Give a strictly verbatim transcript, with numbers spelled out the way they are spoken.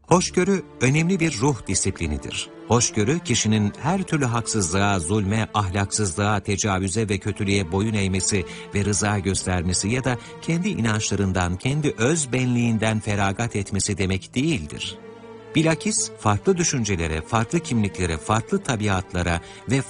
Hoşgörü önemli bir ruh disiplinidir. Hoşgörü, kişinin her türlü haksızlığa, zulme, ahlaksızlığa, tecavüze ve kötülüğe boyun eğmesi ve rıza göstermesi ya da kendi inançlarından, kendi öz benliğinden feragat etmesi demek değildir. Bilakis farklı düşüncelere, farklı kimliklere, farklı tabiatlara ve